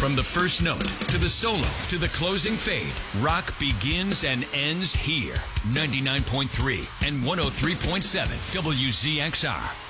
From the first note to the solo to the closing fade, rock begins and ends here. 99.3 and 103.7 WZXR.